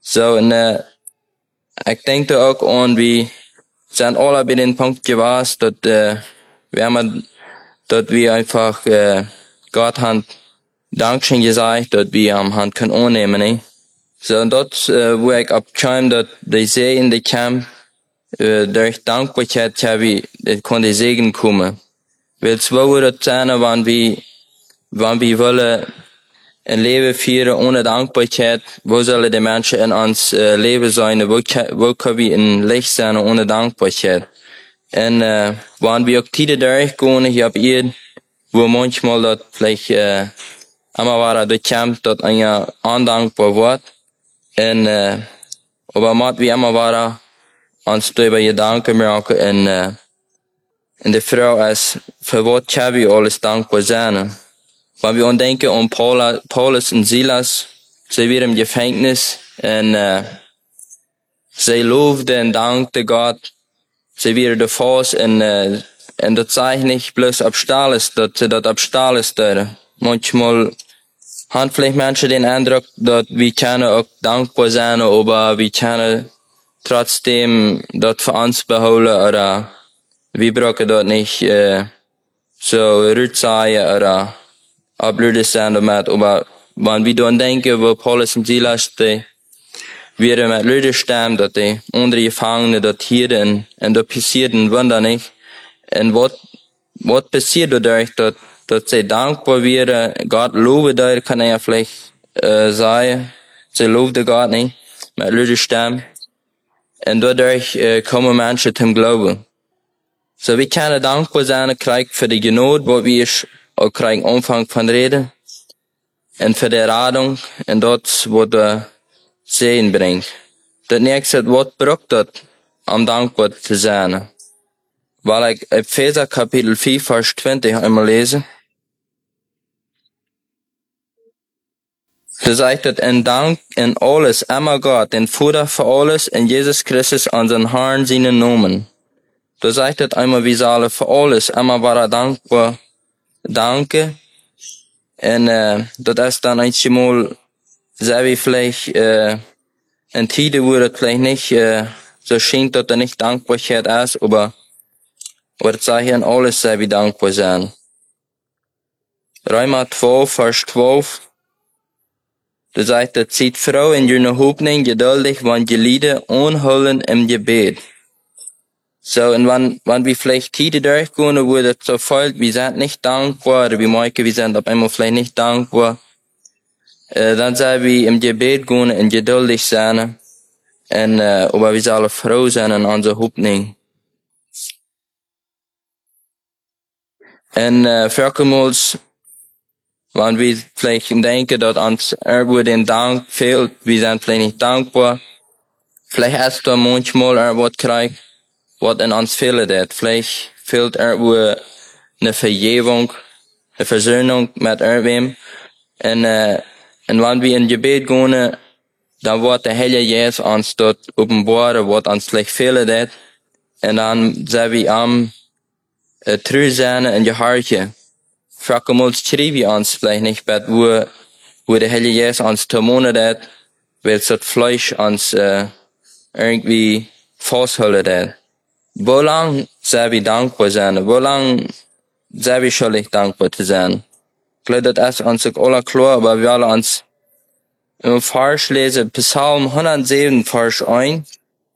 Zo, en ik denk er ook aan, we zijn alle bij den Punkt geweest, dat we einfach Gott haben Dankeschön gesagt, dat we haben können annehmen, ne? So, en dat wo ik opkwam, dat de zee in de kamp, durch Dankbarkeit, kon de Segen komen. Weil zo wordt het zijn, wanneer we willen een leven vieren ohne Dankbarkeit, wo sollen die Menschen in ons leven zijn, wo können wir in Licht sein ohne Dankbarkeit? En wanneer we ook tijden durchgaan, ich hab hier, wo manchmal dat vielleicht immer war der Camp, dat ein undankbar wordt. En aber mat wie immer war ons darüber Gedanken maken en de Frau is, für wat können wir alles dankbar sein? Wenn wir uns denken an Paulus und Silas, sie waren im Gefängnis und sie lobten und dankten Gott. Sie waren der Fass und das zeigt nicht bloß ab Stahl ist, dass sie das ab Stahl ist. Manchmal haben vielleicht Menschen den Eindruck, dass wir können auch dankbar sein, aber wir können trotzdem das für uns behalten oder wir brauchen das nicht so rückzeigen oder ablöden sein damit. Aber wenn wir dann denken, wo Paulus und Silas wir mit Leuten stemmen, dass die andere Gefangenen dort hier und da passiert ein Wunder nicht. Und was passiert dadurch, dass sie dankbar wären, Gott loben, da kann er ja vielleicht sagen, sie lobte Gott nicht, mit Leuten stemmen. Und dadurch kommen Menschen zum Glauben. So, wir können dankbar sein, kriegen für die Genot, wo wir auch kriegen Anfang von Reden. Und für die Radung, und das, wo der Segen bringt. Das nächste, was braucht das, um dankbar zu sein? Weil ich Epheser Kapitel 4, Vers 20 einmal lese. Da sagt es, in Dank in alles, immer Gott, den Vater für alles, in Jesus Christus, unseren Herrn, seinen Namen. Da sagt es einmal, wie sollen für alles, immer war er dankbar, danke. Und das ist dann einmal, sehr wie vielleicht, in Tide wurde vielleicht nicht so schön, dass nicht Dankbarkeit ist, aber das sei hier in alles sehr wie dankbar sein. Römer 12, Vers 12. Da sagt er, zieht Frau in ihrer Hoffnung geduldig, wann die Lieder anholen im Gebet. So, und wenn wir vielleicht Tide durchgehen, wo das so folgt, wir sind nicht dankbar, oder wir merken, wir sind auf einmal vielleicht nicht dankbar, dann sollen wir im Gebet gehen und geduldig sein. Und, aber wir sollen froh sein in unserer Hoffnung. Und, vielmals, wenn wir vielleicht denken, dass uns irgendwo den Dank fehlt, wir sind vielleicht nicht dankbar. Vielleicht hast du manchmal irgendwas gekriegt, was in uns fehlt. Vielleicht fehlt irgendwo eine Vergebung, eine Versöhnung mit irgendwem. Und wenn wir in Gebet gehen, dann wird der Heilige Geist uns dort offenbaren, was uns vielleicht fehlt. Und dann sind wir am treu sein in die Harche. Vielmals schreiben wir uns vielleicht nicht, wo der Heilige Geist uns termonen hat, weil das Fleisch uns irgendwie festhalten hat. Wo lang sind wir dankbar sein? Wo lang sind wir schuldig dankbar zu sein? Ich glaube, das ist uns auch alle klar, aber wir wollen uns im Vers lesen, Psalm 107, Vers 1.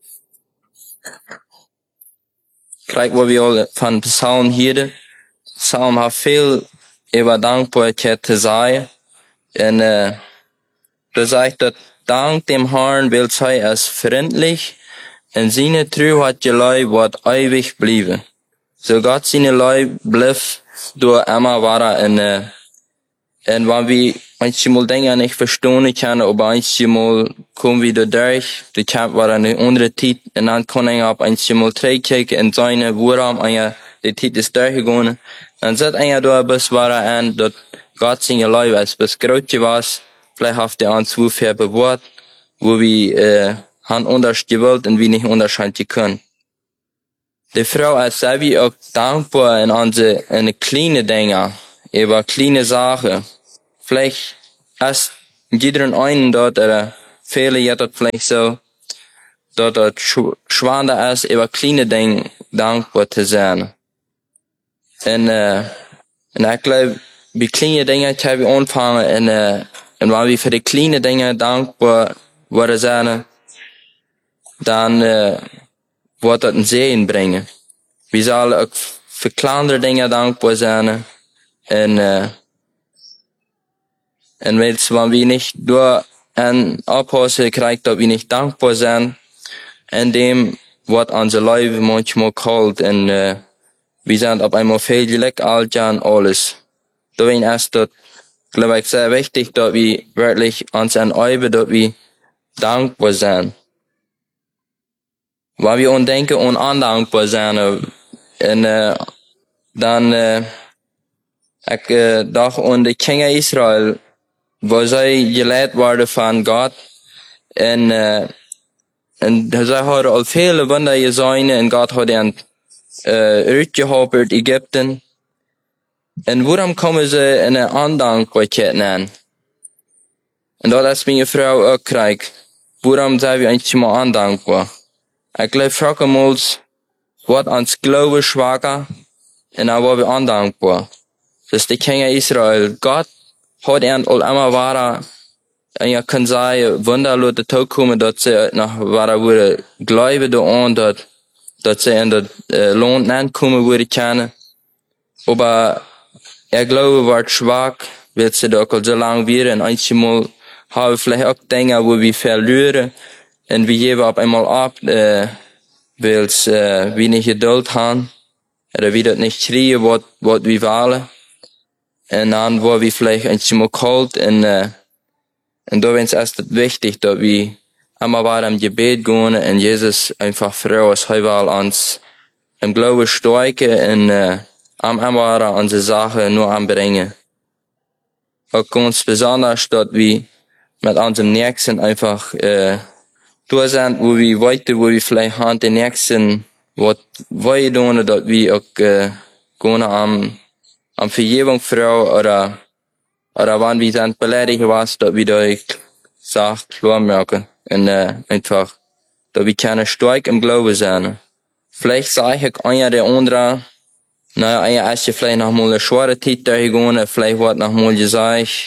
Kijk wat we al van Psalm hier. Psalm hat viel über Dankbarkeit zu sagen. Und da sagt er, Dank dem Herrn will sei es freundlich, und seine Treuheit gelei wird ewig bleiben. So Gott seine Lei bleibt durch immer wahr. Und wenn wir manchmal Dinge nicht verstehen können, aber manchmal kommen wir da durch, die Camp war eine andere Zeit, und dann kann ich auf manchmal zurückkicken und seine worum die Zeit ist durchgegangen. Dann sagt da bis war an, dass Gott seine Lei ist, bis groß war, vielleicht hat er uns wofür bewahrt, wo wir haben anders gewollt und wir nicht unterscheiden können. Die Frau ist sehr wie auch dankbar in kleine Dinge, über kleine Sachen. Vielleicht ist jeder einen dort, viele jetzt vielleicht so, dass es schwanger ist, über kleine Dinge dankbar zu sein. Und ich glaube, bei kleinen Dingen können wir anfangen, und wenn wir für die kleinen Dinge dankbar worden sein, dann wird das einen Segen bringen. Wir sollen auch für kleinere Dinge dankbar sein. Und wenn wir nicht durch ein Abhassen kriegen, dass wir nicht dankbar sind, in dem wird unser Leben manchmal kalt und wir sind auf einmal viel Glück alt und alles. Deswegen ist das, glaube ich, sehr wichtig, dass wir wirklich uns anüben, dass wir dankbar sind. Weil wir denken und undankbar sind, und dann ich dachte an die Kinder Israel, wo sie gelehrt worden von Gott, und sie haben al viele Wunder gesehen, und Gott hat ihnen uitgeholpen uit Ägypten. Und warum kommen sie in eine Undankbarkeit an? Und das ist meine Frau auch krijgt. Warum sind wir eigentlich mal undankbar? Ich glaube, fragmals wird uns Glaube schwacher, und dann werden wir undankbar. Das ist die Kinder Israel. Gott hat ihnen all immer weiter, und ihr könnt sagen, Wunder lassen zukommen, dass sie nach weiter würde glauben daran, dass sie in das Lohn ankommen würde können. Aber ich glaube, wird schwach, weil sie doch so lange werden, und einmal haben wir vielleicht auch Dinge, wo wir verlieren, und wir geben auf einmal ab, weil wir nicht Geduld haben, oder wir das nicht kriegen, was wir wollen. Und dann war wir vielleicht einmal kalt, und da ist es wichtig, dass wir immer weiter im Gebet gehen, und Jesus einfach froh ist, er will uns im Glauben stärken, und immer weiter unsere Sache nur anbringen. Auch ganz besonders, dass wir mit unserem Nächsten einfach da sind, wo wir vielleicht haben, den Nächsten, was wir tun, dass wir auch gehen am Vergebung Frau, oder wenn wir sind beleidigt was, dass wir da sagt, klar merken, und einfach, dass wir keine stark im Glauben sein. Vielleicht sage ich einer der andere, naja, als je vielleicht noch mal eine schwere Zeit durchgegangen, vielleicht wird noch mal gesagt,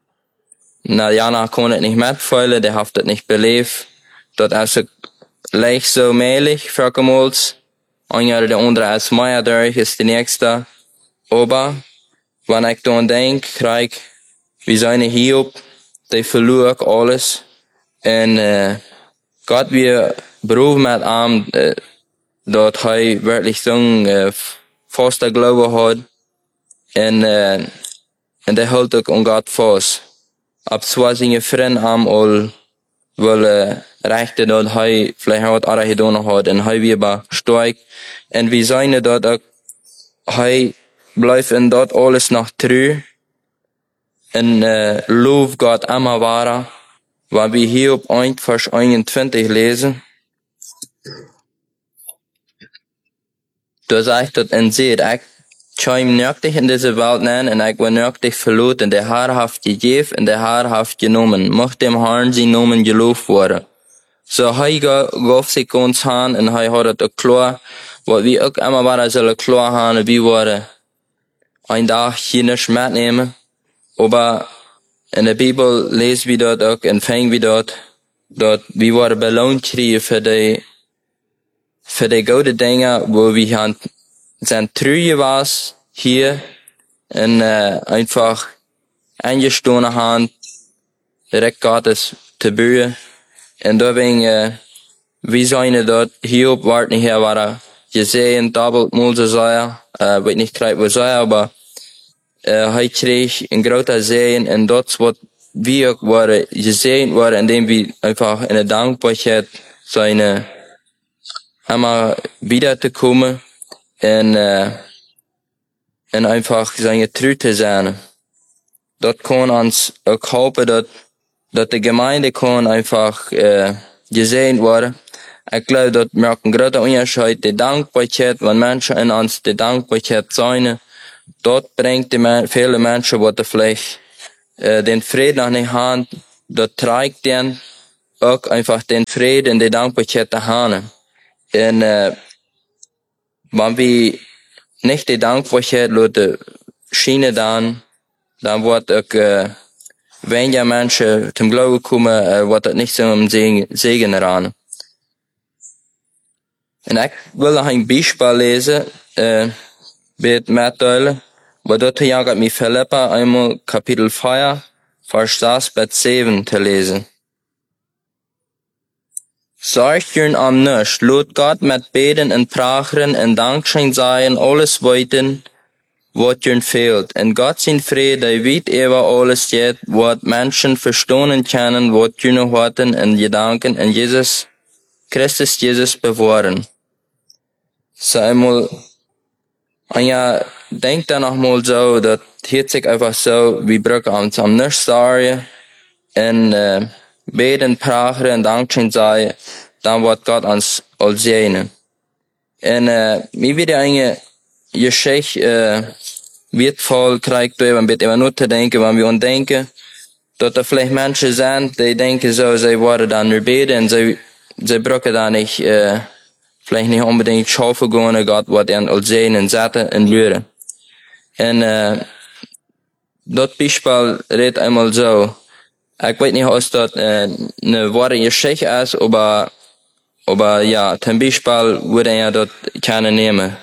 na ja, kann ich nicht mitfühlen, der hat das nicht belebt. Das ist leicht so mählich, fragmals. Einer der andere ist mehr durch, ist der nächste. Aber, wenn ich dann denke, krieg, wie seine Hiob, der verlor alles. Und, Gott, wir berufen mit ihm, dass er wirklich so ein fester Glaube hat. Und der hält auch an Gott fast. Ab zwar seine Freunde haben all will rechte, dass er vielleicht was anderes getan hat, und er wird aber stark. Und wir sehen, dass er bleibt in dort alles noch treu. Und lob Gott immer weiter. Weil wir hier auf 1, Vers 21 lesen, da sagt dort und seht, ich kam nördlich in diese Welt nein, und ich war nördlich verloren, und der Herr hat gegeben, und der Herr hat genommen. Mocht dem Herrn sein Namen gelobt worden. So, er gab sich uns an, und er hat es klar, was wir auch immer weiter sollen klar haben, wie wir ein Tag hier nicht mitnehmen. Aber in der Bibel lesen wir dort auch, und fangen wir dort wir worden belohnt kriegen für die gute Dinge, wo wir haben, sind treu was hier, und einfach eingestanden haben, direkt Gottes zu bühen. Und da bin wir sollen dort hier warten, hier war gesehen, doppelt mal so sehr, weiß nicht gleich was sei, aber er krieg ein großer Sehen, und dort wird wir waren gesehen worden, indem wir einfach in der Dankbarkeit seine einmal wieder zu kommen, und einfach seine Treu zu sein. Dort kann uns auch helfen, dass die Gemeinde kann einfach gesehen werden. Ich glaube, dort merkt ein großer Unterschied, die Dankbarkeit, wenn Menschen in uns die Dankbarkeit sein, dort bringt viele Menschen, die vielleicht den Frieden noch nicht haben, dort trägt den, auch einfach den Frieden und die Dankbarkeit te haben. Und wenn wir nicht die Dankbarkeit laten schijnen dan wordt ook weniger Menschen zum Glauben kommen, wordt het niet zo'n Segen eraan. En ik wil nog een Beispiel lezen, bij het meedelen, wat dat jaagt met Philippa einmal Kapitel 4, Vers 6 bis 7 te lezen. Zorg jullie am nichts, laat Gott met beden en pragen en dankzij zijn alles weten, wat jullie fehlt. En Gott zijn vrede, die weet über alles steht, wat Menschen verstehen können, wat jullie harten en gedanken en Jesus, Christus Jesus bewahren. So einmal, und ja, denk dann noch mal so, dat het sich einfach so, wir brauchen uns am nichts sagen, en beden, pragen en dankzij zijn, dan wordt Gott ons al zegenen. En mir wird eine Geschichte wertvoll krijgt door een beetje nur te denken, wenn wir denken, dat er vielleicht Menschen sind, die denken so, sie worden dann nur beten en sie brauchen da nicht, vielleicht nicht unbedingt schaffen gehen, Gott wird ihnen al zegenen, zetten en leren. En dat Beispiel redt einmal so, ich weiß nicht, ob das eine wahre Geschichte ist, aber ja, zum Beispiel würde ich das gerne nehmen.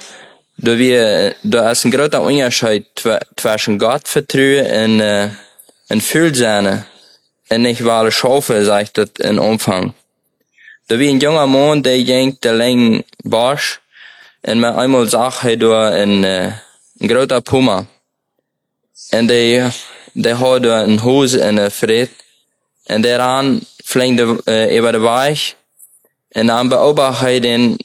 Da ist ein großer Unterschied zwischen Gott vertrauen und Fühlsein und nicht wahre Schafe, sagt das in Umfang. Da wie ein junger Mann, der ging der langen Barsch und mir einmal sah da ein großer Puma. Und der hat da ein Hose in der Fried und der ran fliegt über den Weg. En dan beobacht hij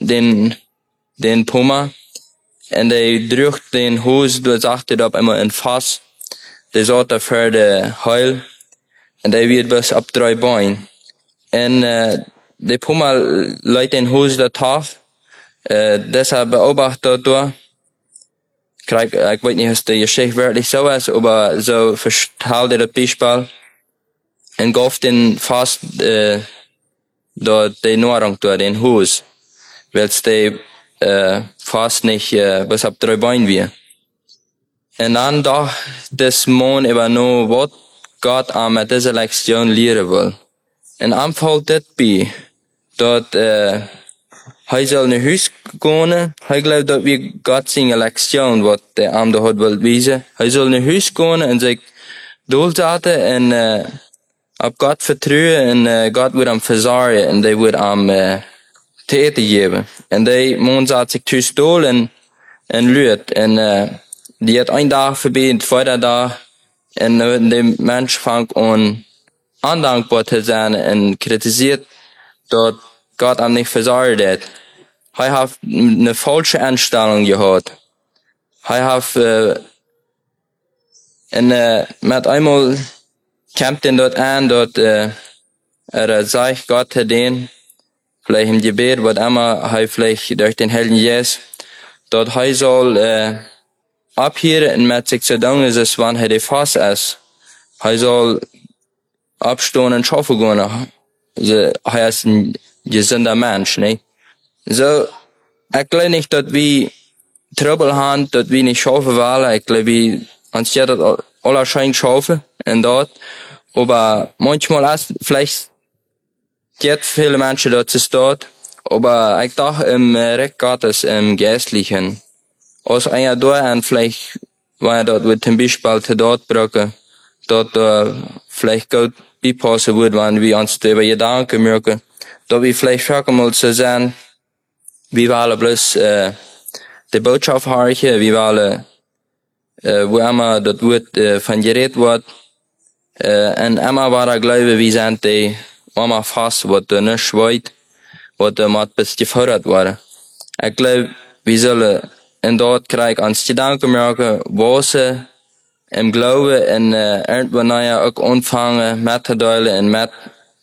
den Puma. En hij drukt den Hus, du sagt er op immer in Fass. Der zorgt für de Heil. En der wird bis ab 3 Beinen. En der Puma leidt den Hus da taf. Deshalb beobachtet er. Ich weiß nicht, ob die Geschichte wirklich so ist, aber so verteilt er das Beispiel. En gaf den Fass, dort die Nahrung durch den Hus, weil die fast nicht bis ab 3 Beine wir. Und dann doch das Mann über nur, was Gott an mit dieser Lektion lehren will. Und am fällt das bei, dort er soll nach Hus gehen, er glaubt, dass wir Gott seine Lektion, was der am da hat will wiesen, er soll nach Hus gehen und sich durchsetzen und op Gott vertrouwen en Gott wordt hem verzorgen en die wordt hem te eten geven. En die man zat zich thuis dol en luurt. En die had een dag voorbij, de tweede dag. En de mens vangt aan ondankbaar te zijn en kritiseert dat Gott hem niet verzorgd heeft. Hij heeft een falsche instelling gehad. Hij heeft met eenmaal kämpft denn dort an, dort sagt Gott den, vielleicht im Gebet, was immer, vielleicht durch den Heiligen Geist, dort soll abhören und mit sich zu tun ist, wann die Fass ist. Soll abstehen und schaffen gehen. Also, ist ein gesunder Mensch, ne? So, ich glaube nicht, dass wir Trouble haben, dass wir nicht schaffen wollen. Ich glaube, wir anstatt das allerschein schaffen und dort. Aber manchmal ist vielleicht gibt viele Menschen dort zu dort, aber ich dachte im Recht Gottes im Geistlichen. Als einer da und vielleicht, wenn dort wird zum Beispiel zu dort brauchen, dort vielleicht gut beipassen würde, wenn wir uns über Gedanken merken, da wir vielleicht fragen mal zu sein, wir wollen bloß die Botschaft hören, wir wollen wo immer dort wird von geredet wird. En immer war er glaube, wie sind die immer fast, wat er nicht weet, wat er mit bis gefordert wurde. Ich glaube, wir sollen in dort krijgen ans Gedanken merken, was sie im Glauben en irgendwann auch anfangen, mit te delen en met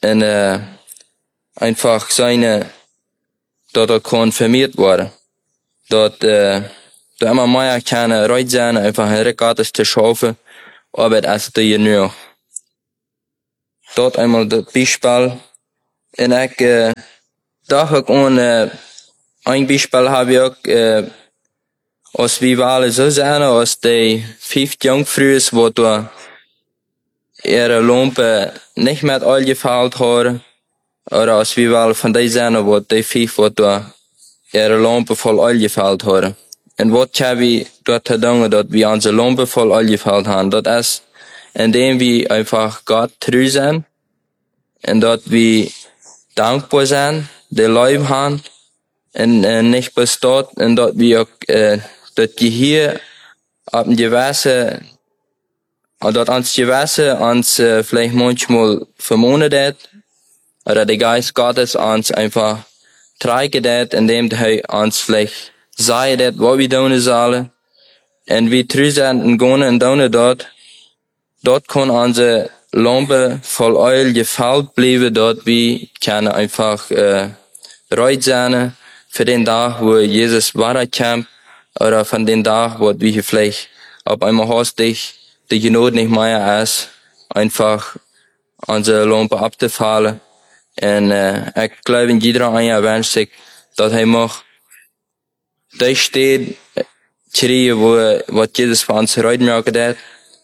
einfach seine, dat er konfirmiert wurde. Dat da immer mehr keine Reut sein, einfach ein Rekord zu schaffen, aber das ist ja nur. Dort einmal das Beispiel, En ik dacht ook aan een Beispiel habe ich auch als wie waren so zijn als die 5 Jungfrüs, wo du ihre Lampe nicht mit Öl gefüllt haben, oder als wie waren von die zijn, wo die 5, wo du ihre Lampe voll Öl gefüllt haben. En wat hebben we dort gedaan, dat we onze Lampe voll Öl gefüllt haben? Dat is, indem wir einfach Gott treu zijn, en dat we dankbaar zijn, de Leib haben, en nicht bloß dort, en dat we ook dat Gehirn ab dem Gewässer, dat ans Gewässer uns vielleicht manchmal vermohnet hat, oder der Geist Gottes uns einfach treiben hat, indem er uns vielleicht sagt, was wir tun sollen. Und wir treu sind und gehen und tun dort kann unsere Lampe voll Öl gefüllt bleiben, dort wir können einfach bereit sein für den Tag, wo Jesus weiterkommt, oder von den Tag, wo wir vielleicht auf einmal hastig die Genot nicht mehr ist, einfach unsere Lampe abzufallen. Und ich glaube, in jeder einer wünscht sich, dass er mag, da steht, was Jesus für uns heute gemacht hat,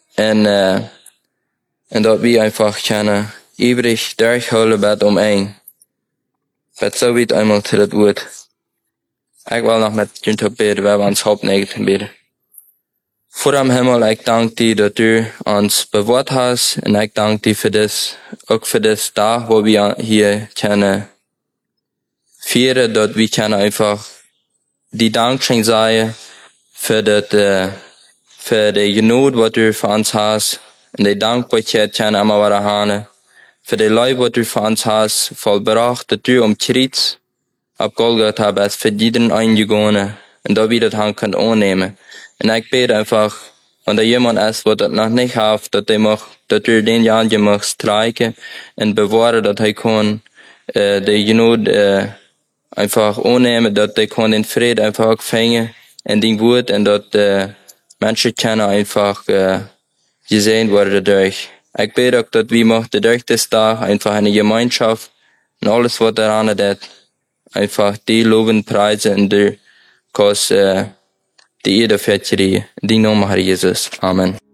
und dass wir einfach können übrig durchholen wird ein. Bet so weit einmal zu das Wort. Ich will noch mit Günther beten, weil wir uns hauptsächlich beten. Vor dem Himmel, ich danke dir, dass du uns bewahrt hast, und ich danke dir für das, auch für das Tag, wo wir hier können feiern, dass wir können einfach die Dankeschön sagen für das, für die Genot, was du für uns hast, und die Dankbarkeit können wir wieder haben, für die Leib, was du für uns hast, vollbracht, dass du am Kreuz ab Golgatha bist, für jeden eingegangen, und da wir das haben können annehmen. Und ich bete einfach, wenn da jemand ist, der das noch nicht hat, dass du den Jahren gemacht streichen und bewahren, dass er kann, die Genot, einfach annehmen, dass er kann den Frieden einfach fangen, in den Wort, und dass, Menschen können einfach, gesehen werden dadurch. Ich bete auch, dass wir möchten durch das Tag einfach eine Gemeinschaft und alles, was daran ist, einfach die loben, preisen und die, die ihr dafür kriegen. In die Namen Herr Jesus. Amen.